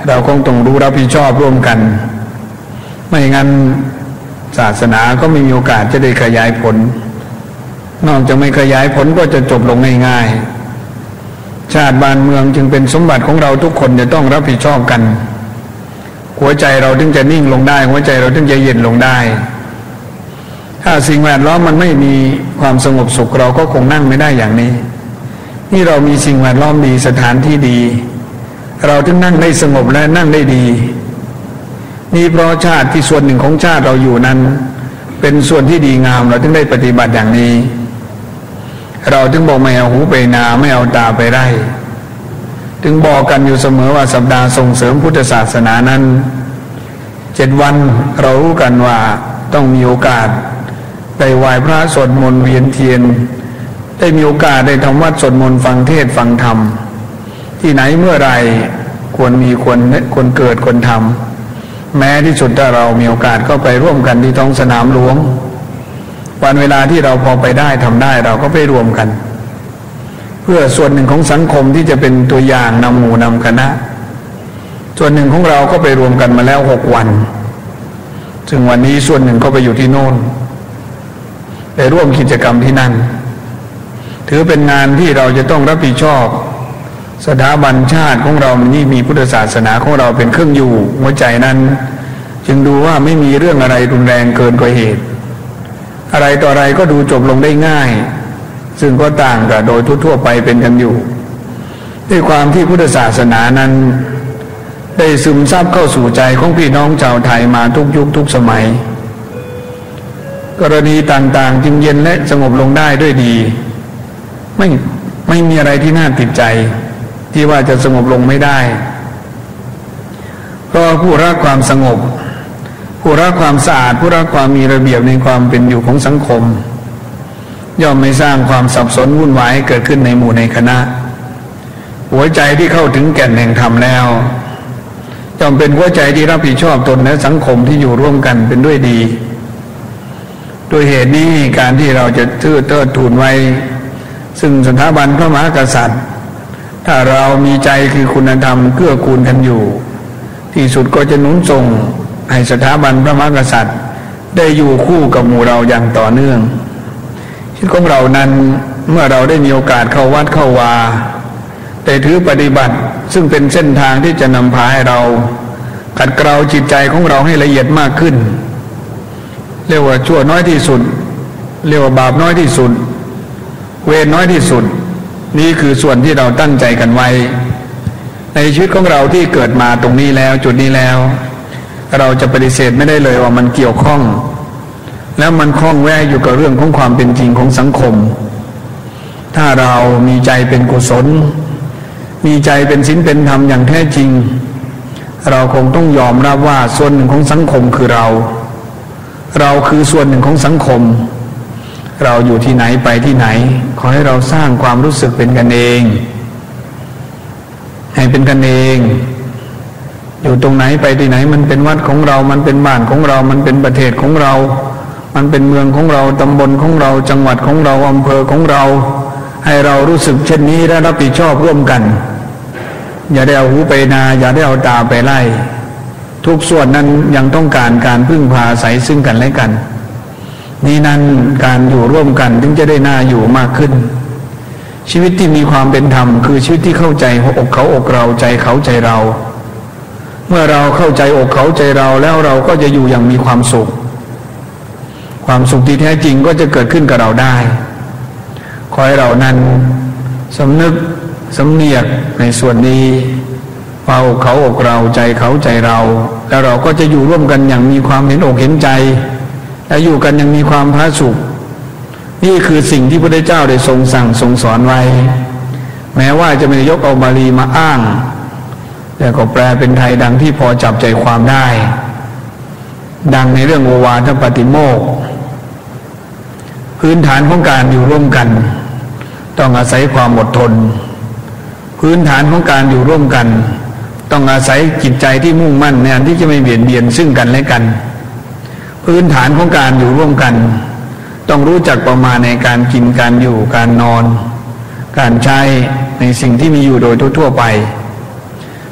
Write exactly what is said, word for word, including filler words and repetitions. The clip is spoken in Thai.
เราคงต้องรู้รับผิดชอบร่วมกันไม่งั้นศาสนาก็ไม่มีโอกาสจะได้ขยายผลนอกจากไม่ขยายผลก็จะจบลงง่ายๆชาติบ้านเมืองจึงเป็นสมบัติของเราทุกคนจะต้องรับผิดชอบกันหัวใจเราถึงจะนิ่งลงได้หัวใจเราถึงจะเย็นลงได้ถ้าสิ่งแวดล้อมมันไม่มีความสงบสุขเราก็คงนั่งไม่ได้อย่างนี้นี่เรามีสิ่งแวดล้อมดีสถานที่ดีเราถึงนั่งได้สงบและนั่งได้ดีนี่เพราะชาติที่ส่วนหนึ่งของชาติเราอยู่นั้นเป็นส่วนที่ดีงามเราถึงได้ปฏิบัติอย่างนี้เราถึงบอกไม่เอาหูไปนาไม่เอาตาไปไร่ถึงบอกกันอยู่เสมอว่าสัปดาห์ส่งเสริมพุทธศาสนานั้นเจ็ดวันเรารู้กันว่าต้องมีโอกาสได้ไหว้พระสวดมนต์เวียนเทียนได้มีโอกาสได้ทำวัดสวดมนต์ฟังเทศน์ฟังธรรมที่ไหนเมื่อไรควรมีควรควรเกิดควรทำแม้ที่สุดถ้าเรามีโอกาสก็ไปร่วมกันที่ท้องสนามหลวงวันเวลาที่เราพอไปได้ทำได้เราก็ไปรวมกันเพื่อส่วนหนึ่งของสังคมที่จะเป็นตัวอย่างนำหมู่นำคณะส่วนหนึ่งของเราก็ไปรวมกันมาแล้วหกวันซึ่งวันนี้ส่วนหนึ่งก็ไปอยู่ที่โน่นไปร่วมกิจกรรมที่นั่นถือเป็นงานที่เราจะต้องรับผิดชอบสถาบันชาติของเรานี่มีพุทธศาสนาของเราเป็นเครื่องอยู่หัวใจนั้นจึงดูว่าไม่มีเรื่องอะไรรุนแรงเกินกว่าเหตุอะไรต่ออะไรก็ดูจบลงได้ง่ายซึ่งก็ต่างกับโดยทั่วๆไปเป็นกันอยู่ด้วยความที่พุทธศาสนานั้นได้ซึมซับเข้าสู่ใจของพี่น้องชาวไทยมาทุกยุคทุกสมัยกรณีต่างๆจึงเย็นและสงบลงได้ด้วยดีไม่ไม่มีอะไรที่น่าติดใจที่ว่าจะสงบลงไม่ได้เพราะผู้รักความสงบผู้รักความสะอาดผู้รักความมีระเบียบในความเป็นอยู่ของสังคมย่อมไม่สร้างความสับสนวุ่นวายเกิดขึ้นในหมู่ในคณะหัวใจที่เข้าถึงแก่นแห่งธรรมแล้วย่อมเป็นหัวใจที่รับผิดชอบตนและสังคมที่อยู่ร่วมกันเป็นด้วยดีโดยเหตุนี้การที่เราจะเทิดเทิดทูนไว้ซึ่งสถาบันพระมหากษัตริย์ถ้าเรามีใจคือคุณธรรมเกื้อกูลกันอยู่ที่สุดก็จะหนุนส่งให้สถาบันพระมหากษัตริย์ได้อยู่คู่กับหมู่เราอย่างต่อเนื่องชีวิตของเรานั้นเมื่อเราได้มีโอกาสเข้าวัดเข้าวาได้ถือปฏิบัติซึ่งเป็นเส้นทางที่จะนำพาให้เราขัดเกลาจิตใจของเราให้ละเอียดมากขึ้นเรียกว่าชั่วน้อยที่สุดเรียกว่าบาปน้อยที่สุดเวรน้อยที่สุดนี่คือส่วนที่เราตั้งใจกันไว้ในชีวิตของเราที่เกิดมาตรงนี้แล้วจุดนี้แล้วเราจะปฏิเสธไม่ได้เลยว่ามันเกี่ยวข้องแล้วมันคล้องแวะอยู่กับเรื่องของความเป็นจริงของสังคมถ้าเรามีใจเป็นกุศลมีใจเป็นศีลเป็นธรรมอย่างแท้จริงเราคงต้องยอมรับว่าส่วนหนึ่งของสังคมคือเราเราคือส่วนหนึ่งของสังคมเราอยู่ที่ไหนไปที่ไหนขอให้เราสร้างความรู้สึกเป็นกันเองให้เป็นกันเองอยู่ตรงไหนไปที่ไหนมันเป็นวัดของเรามันเป็นบ้านของเรามันเป็นประเทศของเรามันเป็นเมืองของเราตำบลของเราจังหวัดของเราอำเภอของเราให้เรารู้สึกเช่นนี้และรับผิดชอบร่วมกันอย่าได้เอาหูไปนาอย่าได้เอาตาไปไล่ทุกส่วนนั้นยังต้องการการพึ่งพาอาศัยซึ่งกันและกันนี่นั้นการอยู่ร่วมกันถึงจะได้น่าอยู่มากขึ้นชีวิตที่มีความเป็นธรรมคือชีวิตที่เข้าใจหัวอกเขาอกเราใจเขาใจเราเมื่อเราเข้าใจอกเขาใจเราแล้วเราก็จะอยู่อย่างมีความสุขความสุขที่แท้จริงก็จะเกิดขึ้นกับเราได้ขอให้เรานั้นสำนึกสำเนียกในส่วนนี้ว่าอกเขาอกเราใจเขาใจเราแล้วเราก็จะอยู่ร่วมกันอย่างมีความเห็นอกเห็นใจและอยู่กันอย่างมีความผาสุกนี่คือสิ่งที่พระพุทธเจ้าได้ทรงสั่งทรงสอนไว้แม้ว่าจะไม่ได้ยกเอาบาลีมาอ้างแต่ก็แปลเป็นไทยดังที่พอจับใจความได้ดังในเรื่องโอวาทปาติโมกข์พื้นฐานของการอยู่ร่วมกันต้องอาศัยความอดทนพื้นฐานของการอยู่ร่วมกันต้องอาศัยจิตใจที่มุ่งมั่นในอันที่จะไม่เบียดเบียนซึ่งกันและกันพื้นฐานของการอยู่ร่วมกันต้องรู้จักประมาณในการกินการอยู่การนอนการใช้ในสิ่งที่มีอยู่โดยทั่วๆไป